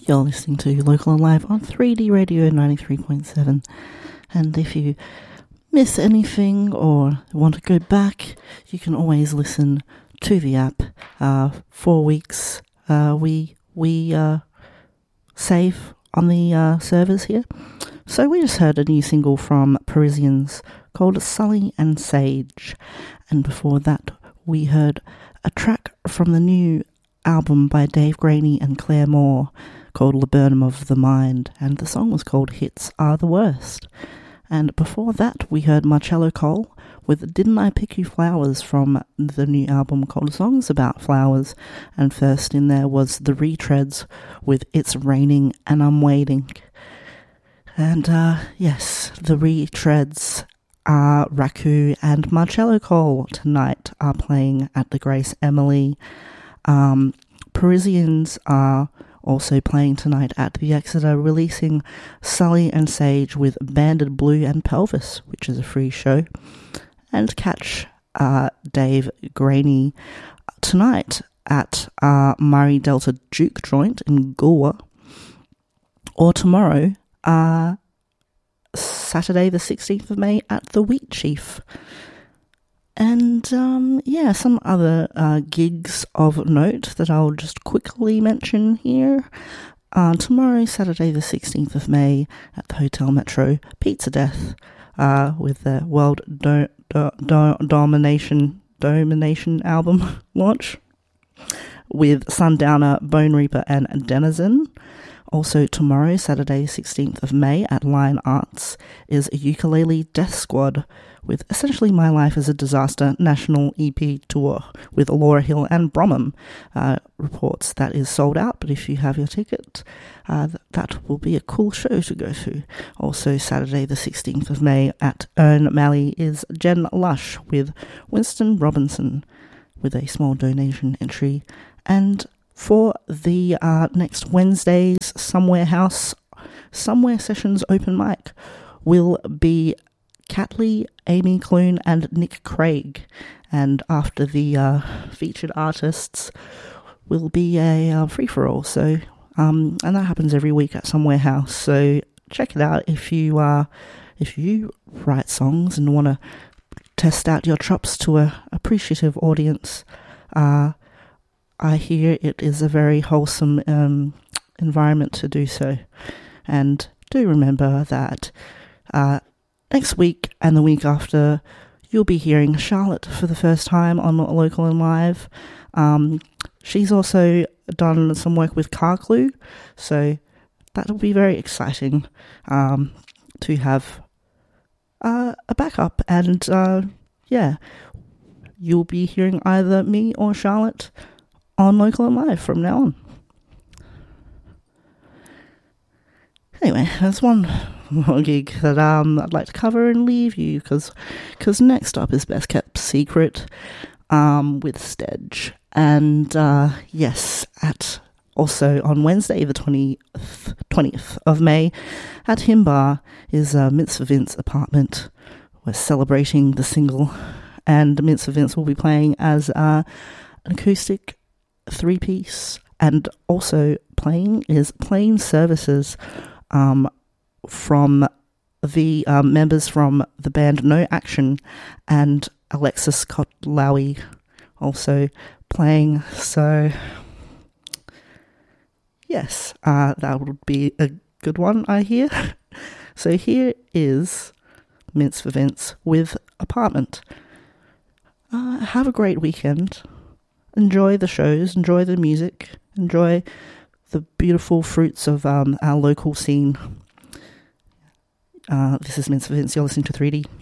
You're listening to Local and Live on 3D Radio 93.7. And if you miss anything or want to go back, you can always listen to the app. 4 weeks we save on the servers here. So we just heard a new single from Parisians called Sully and Sage. And before that, we heard a track from the new album by Dave Graney and Claire Moore called Laburnum of the Mind, and the song was called Hits Are the Worst. And before that, we heard Marcello Cole with Didn't I Pick You Flowers from the new album called Songs About Flowers. And first in there was The Retreads with It's Raining and I'm Waiting. And yes, The Retreads, Raku and Marcello Cole tonight are playing at the Grace Emily. Parisians are also playing tonight at the Exeter, releasing Sully and Sage with Banded Blue and Pelvis, which is a free show. And catch Dave Graney tonight at Murray Delta Juke Joint in Goolwa, or tomorrow, Saturday the 16th of May at the Wheat Chief. And some other gigs of note that I'll just quickly mention here. Tomorrow, Saturday the 16th of May at the Hotel Metro, Pizza Death with the World Domination album launch with Sundowner, Bone Reaper and Denizen. Also tomorrow, Saturday 16th of May at Lion Arts is a Ukulele Death Squad with Essentially My Life as a Disaster National EP Tour with Laura Hill and Bromham. Reports that is sold out, but if you have your ticket, that will be a cool show to go to. Also Saturday the 16th of May at Ern Malley is Jen Lush with Winston Robinson with a small donation entry. And for the next Wednesday's Somewhere Sessions open mic will be Catley, Amy Clune and Nick Craig. And after the featured artists will be a free-for-all. So, and that happens every week at Somewhere House. So check it out if you write songs and want to test out your chops to a appreciative audience. I hear it is a very wholesome environment to do so. And do remember that next week and the week after, you'll be hearing Charlotte for the first time on Local and Live. She's also done some work with Carclue, so that'll be very exciting to have a backup. And you'll be hearing either me or Charlotte on Local and Live from now on. Anyway, there's one more gig that I'd like to cover and leave you, because next up is Best Kept Secret with Stedge. And yes, also on Wednesday the 20th of May at Himbar is Mitzvah Vince Apartment. We're celebrating the single, and Mitzvah Vince will be playing as an acoustic 3-piece, and also playing is Plain Services from the members from the band No Action, and Alexis Kotlawi also playing. So yes, that would be a good one, I hear. So here is Mince for Vince with Apartment. Have a great weekend. Enjoy the shows, enjoy the music, enjoy the beautiful fruits of our local scene. This is Mince for Vince. You're listening to 3D.